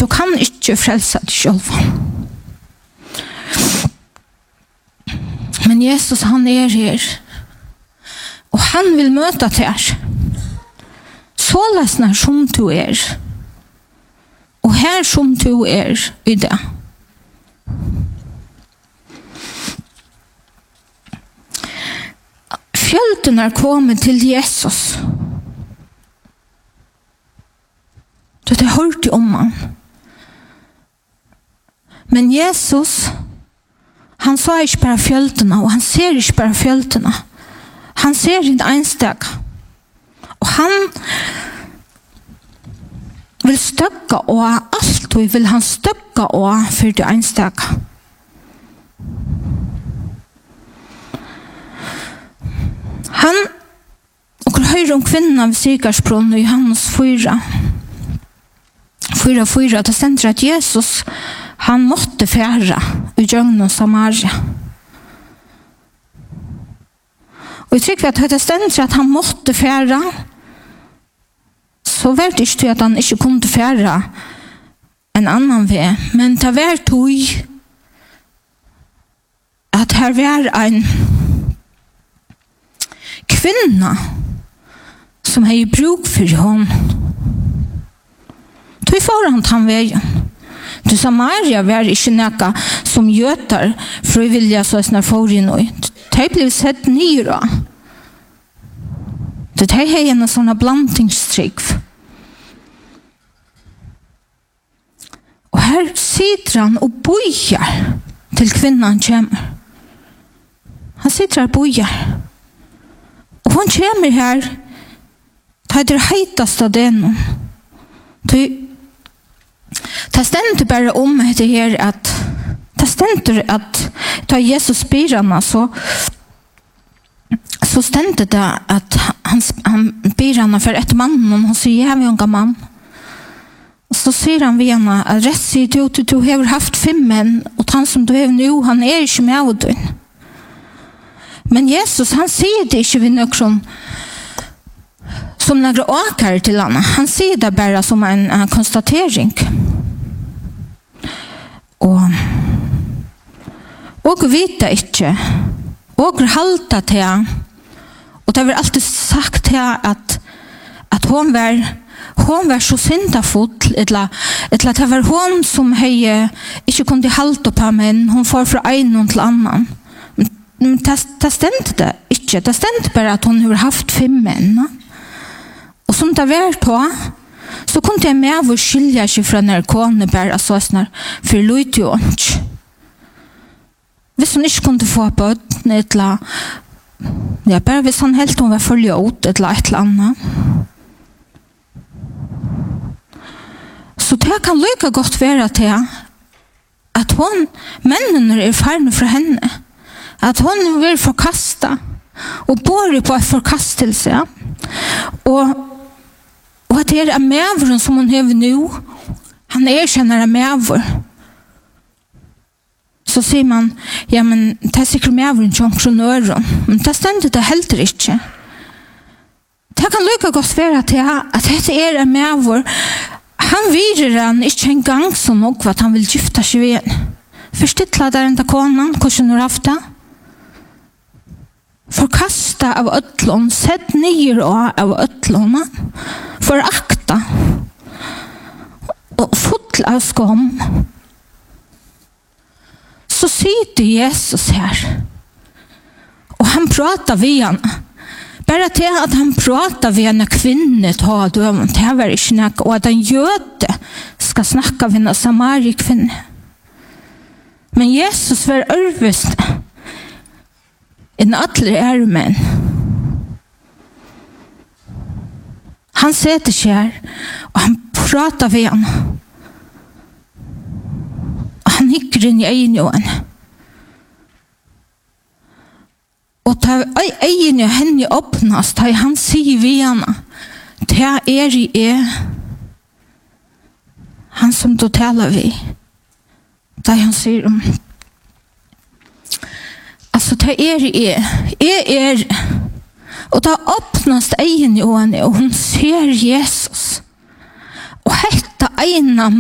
du kan ikke frelse deg selv. Men Jesus, han her. Og han vil møte deg. Så lesner som du Og her som du i det. Fjölden kommet til Jesus. Det hørte om han. Men Jesus, han sa ikke bare fjöldene, og han ser ikke bare fjöldene. Han ser ikke ensteg. Og han vil støkke og alt, og vil han støkke og for det ensteg. Han, og høyre om kvinnen av Sigarsbrunn i Johannes 4, det stender at Jesus, han måtte fære i Jøgnen Samaria. Og jeg tror at det stender at han måtte fære, så var det ikke at han ikke kunne fære en annan vei, men det var tog at her var en kvinna som hei bruk for hon. Tog foran han veien. Du Samaria var ikke nekka som gjøter frivillige så snar foran og de ble sett nyra. Det hei en sånne blandingstrygg. Og her sitter han og bojer til kvinnan kommer. Han sitter og bojer. Og hun kommer her til det heiteste av den. Det stender bare om det her at det stender at da Jesus ber henne så stender det at han ber henne for et mann og hun sier jeg er en gammel mann. Og så sier han ved henne at rett sier du har haft 5 menn og han som du har nå han ikke med deg. Men Jesus, han sier det ikke ved noe som några åkare till honom. Han säger det bara som en konstatering. Och vita inte. Och halta till. Och det var alltid sagt här att hon var så syndafull eller det var hon som inte kunde halta på men hon får från en till annan. Men det stämde det inte. Det stämde bara att hon har haft 5 män. Och som det var på så kunde jag med att skilja sig från när kone bara så snar för lite och inte. Hvis hon inte kunde få på eller ja, bara hvis han helt hon var förljot eller ett eller annat. Så det kan lika gott vara till att männen är färna för henne. Att hon vill förkasta och bor på ett förkastelse. Och att det är medvaren som hon har nu. Han erkänner medvar. Så säger man, ja men det är säkert medvaren som från öron. Men det ständer det heller inte. Det kan lika gott vara till att det är medvar. Han vill han inte en gång så nog att han vill gifta sig igen. Förstittla där inte konan, hvordan har haft det? Forkasta av ötlån, sett ner av ötlån, förakta och full av skam. Så sitter Jesus här och han pratar vid henne. Bara till att han pratar vid en kvinna ta döven, det var inte något, och att en jöte ska snacka vid en samarikvinna. Men Jesus var örvist en alle ärmen. Han sätter sig här och han pratar vid henne. Han hickar in i ögonen. Och tar ögonen henne öppnas, tar han säger vid henne. Det är han som du talar vid. Där han säger alltså det är och då öppnas ögonen och hon ser Jesus och hetta ena